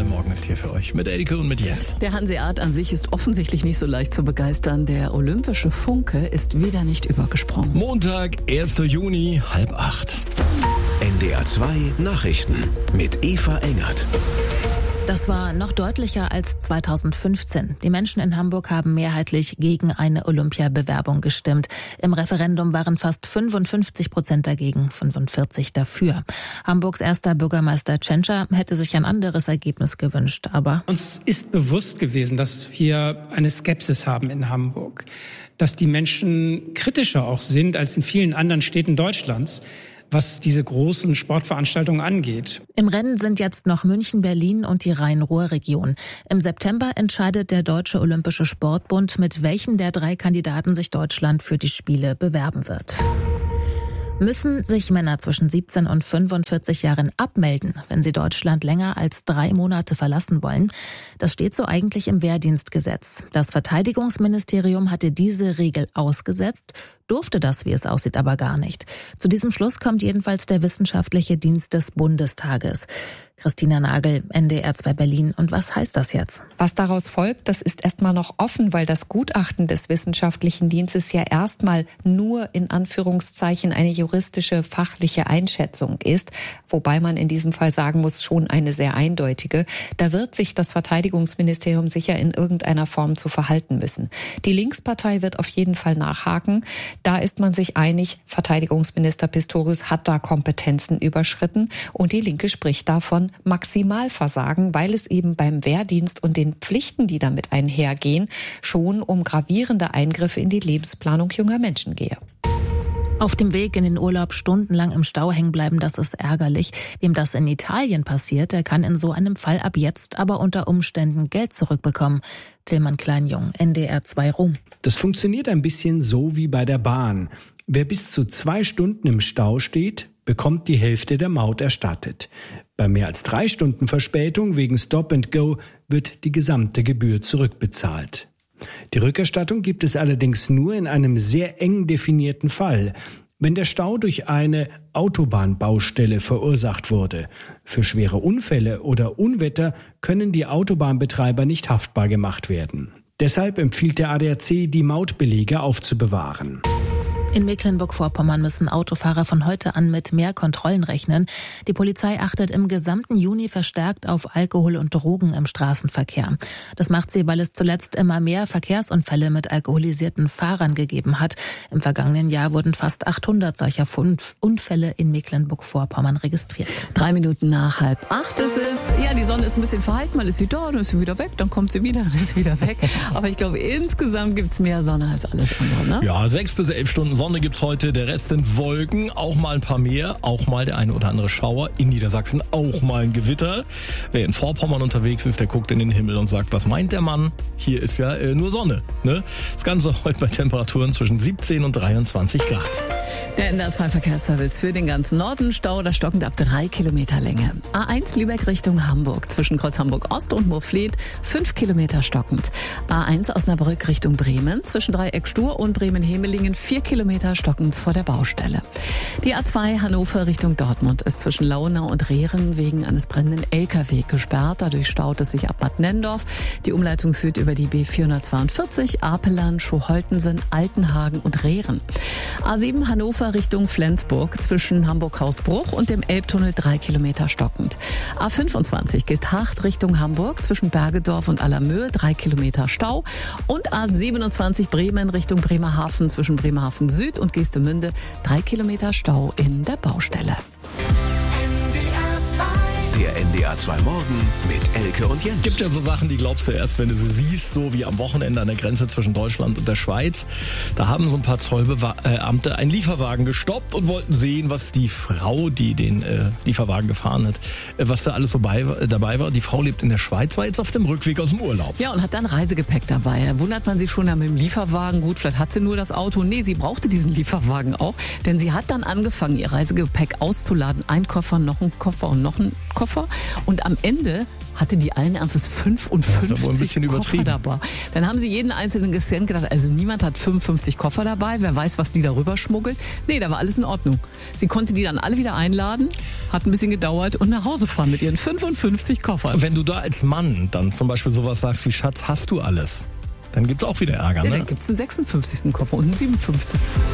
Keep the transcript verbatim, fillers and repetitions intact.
Morgen ist hier für euch mit Elke und mit Jens. Der Hanseat an sich ist offensichtlich nicht so leicht zu begeistern. Der olympische Funke ist wieder nicht übergesprungen. Montag, erster Juni, halb acht. N D R zwei Nachrichten mit Eva Engert. Das war noch deutlicher als zweitausendfünfzehn. Die Menschen in Hamburg haben mehrheitlich gegen eine Olympiabewerbung gestimmt. Im Referendum waren fast fünfundfünfzig Prozent dagegen, fünfundvierzig dafür. Hamburgs erster Bürgermeister Tschentscher hätte sich ein anderes Ergebnis gewünscht, aber... Uns ist bewusst gewesen, dass wir eine Skepsis haben in Hamburg, dass die Menschen kritischer auch sind als in vielen anderen Städten Deutschlands, was diese großen Sportveranstaltungen angeht. Im Rennen sind jetzt noch München, Berlin und die Rhein-Ruhr-Region. Im September entscheidet der Deutsche Olympische Sportbund, mit welchem der drei Kandidaten sich Deutschland für die Spiele bewerben wird. Müssen sich Männer zwischen siebzehn und fünfundvierzig Jahren abmelden, wenn sie Deutschland länger als drei Monate verlassen wollen? Das steht so eigentlich im Wehrdienstgesetz. Das Verteidigungsministerium hatte diese Regel ausgesetzt, durfte das, wie es aussieht, aber gar nicht. Zu diesem Schluss kommt jedenfalls der Wissenschaftliche Dienst des Bundestages. Christina Nagel, N D R zwei Berlin. Und was heißt das jetzt? Was daraus folgt, das ist erstmal noch offen, weil das Gutachten des Wissenschaftlichen Dienstes ja erstmal nur in Anführungszeichen eine juristische, fachliche Einschätzung ist. Wobei man in diesem Fall sagen muss, schon eine sehr eindeutige. Da wird sich das Verteidigungsministerium sicher in irgendeiner Form zu verhalten müssen. Die Linkspartei wird auf jeden Fall nachhaken. Da ist man sich einig, Verteidigungsminister Pistorius hat da Kompetenzen überschritten. Und die Linke spricht davon Maximalversagen, weil es eben beim Wehrdienst und den Pflichten, die damit einhergehen, schon um gravierende Eingriffe in die Lebensplanung junger Menschen gehe. Auf dem Weg in den Urlaub stundenlang im Stau hängen bleiben, das ist ärgerlich. Wem das in Italien passiert, der kann in so einem Fall ab jetzt aber unter Umständen Geld zurückbekommen. Tillmann Kleinjung, N D R zwei Rom. Das funktioniert ein bisschen so wie bei der Bahn. Wer bis zu zwei Stunden im Stau steht, bekommt die Hälfte der Maut erstattet. Bei mehr als drei Stunden Verspätung wegen Stop and Go wird die gesamte Gebühr zurückbezahlt. Die Rückerstattung gibt es allerdings nur in einem sehr eng definierten Fall, wenn der Stau durch eine Autobahnbaustelle verursacht wurde. Für schwere Unfälle oder Unwetter können die Autobahnbetreiber nicht haftbar gemacht werden. Deshalb empfiehlt der A D A C, die Mautbelege aufzubewahren. In Mecklenburg-Vorpommern müssen Autofahrer von heute an mit mehr Kontrollen rechnen. Die Polizei achtet im gesamten Juni verstärkt auf Alkohol und Drogen im Straßenverkehr. Das macht sie, weil es zuletzt immer mehr Verkehrsunfälle mit alkoholisierten Fahrern gegeben hat. Im vergangenen Jahr wurden fast achthundert solcher Unfälle in Mecklenburg-Vorpommern registriert. Drei Minuten nach halb acht ist es. Ja, die Sonne ist ein bisschen verhalten, mal ist sie da, dann ist sie wieder weg, dann kommt sie wieder, dann ist sie wieder weg. Aber ich glaube, insgesamt gibt es mehr Sonne als alles andere, ne? Ja, sechs bis elf Stunden Sonne gibt's heute, der Rest sind Wolken, auch mal ein paar mehr, auch mal der eine oder andere Schauer, in Niedersachsen auch mal ein Gewitter. Wer in Vorpommern unterwegs ist, der guckt in den Himmel und sagt, was meint der Mann? Hier ist ja äh, nur Sonne, ne? Das Ganze heute bei Temperaturen zwischen siebzehn und dreiundzwanzig Grad. Der N D R zwei Verkehrsservice für den ganzen Norden, Stau oder stockend ab drei Kilometer Länge. A eins Lübeck Richtung Hamburg, zwischen Kreuz Hamburg Ost und Moorfleet, fünf Kilometer stockend. A eins Osnabrück Richtung Bremen, zwischen Dreieck Stur und Bremen-Hemelingen, vier Kilometer stockend vor der Baustelle. Die A zwei Hannover Richtung Dortmund ist zwischen Launau und Rehren wegen eines brennenden L K W gesperrt. Dadurch staut es sich ab Bad Nennendorf. Die Umleitung führt über die B vierhundertzweiundvierzig, Apelern, Schuholtensen, Altenhagen und Rehren. A sieben Hannover Richtung Flensburg, zwischen Hamburg-Hausbruch und dem Elbtunnel drei Kilometer stockend. A fünfundzwanzig Geesthacht Richtung Hamburg, zwischen Bergedorf und Allermöhe, drei Kilometer Stau. Und A siebenundzwanzig Bremen Richtung Bremerhaven, zwischen Bremerhaven Süd und Geestemünde, drei Kilometer Stau in der Baustelle. Der N D R zwei Morgen mit Elke und Jens. Gibt ja so Sachen, die glaubst du erst, wenn du sie siehst, so wie am Wochenende an der Grenze zwischen Deutschland und der Schweiz. Da haben so ein paar Zollbeamte einen Lieferwagen gestoppt und wollten sehen, was die Frau, die den äh, Lieferwagen gefahren hat, äh, was da alles so bei, äh, dabei war. Die Frau lebt in der Schweiz, war jetzt auf dem Rückweg aus dem Urlaub. Ja, und hat dann Reisegepäck dabei. Da wundert man sich schon ja, mit dem Lieferwagen. Gut, vielleicht hat sie nur das Auto. Nee, sie brauchte diesen Lieferwagen auch. Denn sie hat dann angefangen, ihr Reisegepäck auszuladen. Ein Koffer, noch ein Koffer und noch ein Koffer. Und am Ende hatte die allen Ernstes fünfundfünfzig das ist ja wohl ein bisschen Koffer übertrieben. dabei. Dann haben sie jeden einzelnen gescannt, gedacht, also niemand hat fünfundfünfzig Koffer dabei, wer weiß, was die darüber schmuggelt. Nee, da war alles in Ordnung. Sie konnte die dann alle wieder einladen, hat ein bisschen gedauert und nach Hause fahren mit ihren fünfundfünfzig Koffern. Wenn du da als Mann dann zum Beispiel sowas sagst wie Schatz, hast du alles? Dann gibt's auch wieder Ärger, Ja, ne? dann gibt's einen sechsundfünfzigsten Koffer und einen siebenundfünfzigsten